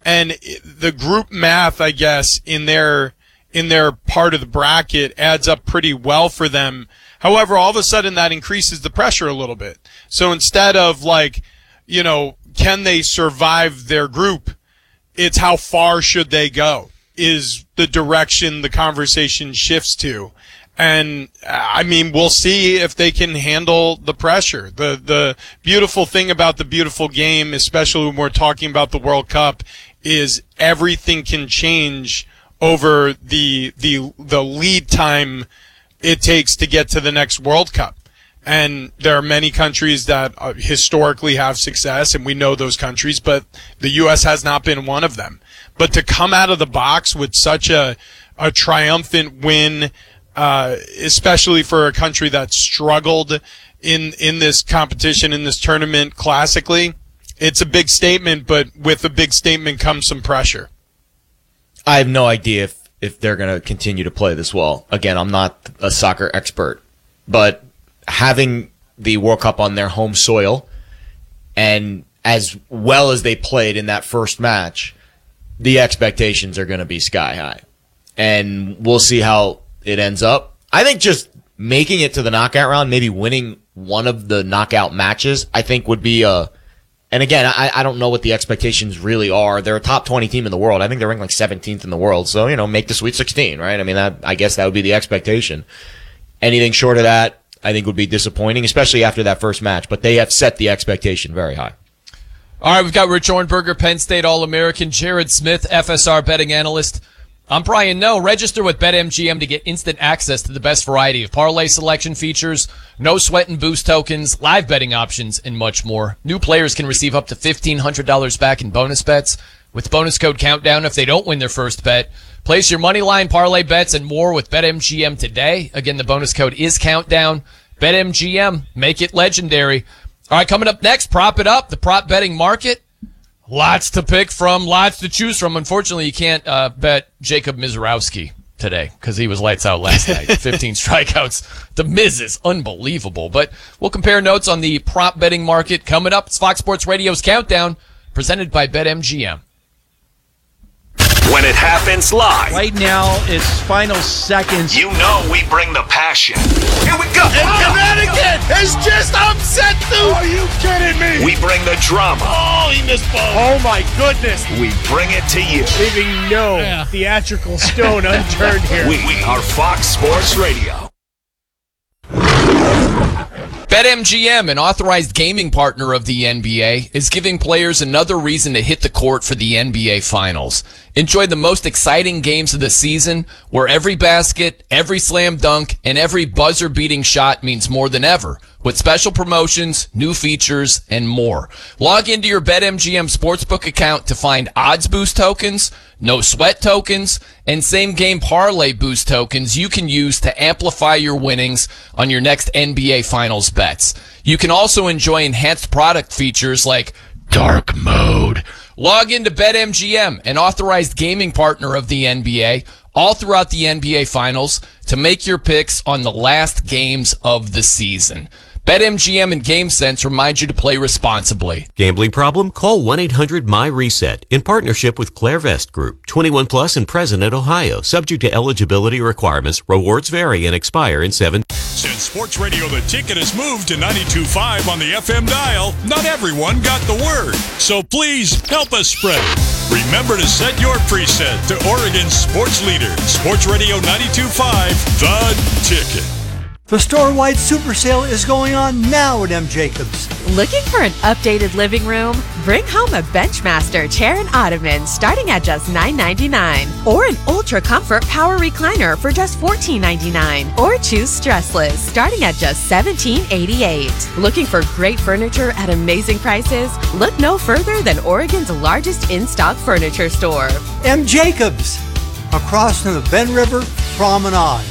And the group math, I guess, in their part of the bracket adds up pretty well for them. However, all of a sudden that increases the pressure a little bit. So instead of can they survive their group, it's how far should they go is the direction the conversation shifts to. And we'll see if they can handle the pressure. The beautiful thing about the beautiful game, especially when we're talking about the World Cup, is everything can change over the lead time it takes to get to the next World Cup. And there are many countries that historically have success, and we know those countries, but the U.S. has not been one of them. But to come out of the box with such a triumphant win, especially for a country that struggled in this competition, in this tournament classically, it's a big statement, but with a big statement comes some pressure. I have no idea if they're going to continue to play this well. Again, I'm not a soccer expert, but having the World Cup on their home soil and as well as they played in that first match, the expectations are going to be sky high. And we'll see how it ends up. I think just making it to the knockout round, maybe winning one of the knockout matches, I think would be and again, I don't know what the expectations really are. They're a top 20 team in the world. I think they're ranked like 17th in the world. So, make the Sweet 16, right? I guess that would be the expectation. Anything short of that, I think would be disappointing, especially after that first match. But they have set the expectation very high. All right, we've got Rich Ornberger, Penn State All-American, Jared Smith, FSR betting analyst. I'm Brian Noe. Register with BetMGM to get instant access to the best variety of parlay selection features, no sweat and boost tokens, live betting options, and much more. New players can receive up to $1,500 back in bonus bets with bonus code Countdown if they don't win their first bet. Place your money line, parlay bets, and more with BetMGM today. Again, the bonus code is Countdown. BetMGM, make it legendary. All right, coming up next, Prop It Up, the prop betting market. Lots to pick from, lots to choose from. Unfortunately, you can't bet Jacob Mizorowski today because he was lights out last night. 15 strikeouts. The Miz is unbelievable. But we'll compare notes on the prop betting market coming up. It's Fox Sports Radio's Countdown, presented by BetMGM. When it happens live. Right now, it's final seconds. You know we bring the passion. Here we go. And Connecticut has just upset Duke. Are you kidding me? We bring the drama. Oh, he missed ball. Oh, my goodness. We bring it to you. Leaving no theatrical stone unturned here. We are Fox Sports Radio. BetMGM, an authorized gaming partner of the NBA, is giving players another reason to hit the court for the NBA Finals. Enjoy the most exciting games of the season, where every basket, every slam dunk, and every buzzer-beating shot means more than ever, with special promotions, new features, and more. Log into your BetMGM Sportsbook account to find odds boost tokens, no sweat tokens, and same-game parlay boost tokens you can use to amplify your winnings on your next NBA Finals bets. You can also enjoy enhanced product features like Dark Mode. Log into BetMGM, an authorized gaming partner of the NBA, all throughout the NBA Finals to make your picks on the last games of the season. BetMGM and GameSense remind you to play responsibly. Gambling problem? Call 1-800-MY-RESET in partnership with Clairvest Group. 21 plus in President, Ohio. Subject to eligibility requirements. Rewards vary and expire in 7. Since Sports Radio The Ticket has moved to 92.5 on the FM dial, not everyone got the word. So please help us spread it. Remember to set your preset to Oregon's sports leader, Sports Radio 92.5, The Ticket. The store-wide super sale is going on now at M. Jacobs. Looking for an updated living room? Bring home a Benchmaster chair and ottoman starting at just $9.99. Or an Ultra Comfort Power Recliner for just $14.99. Or choose Stressless starting at just $17.88. Looking for great furniture at amazing prices? Look no further than Oregon's largest in-stock furniture store. M. Jacobs, across from the Ben River Promenade.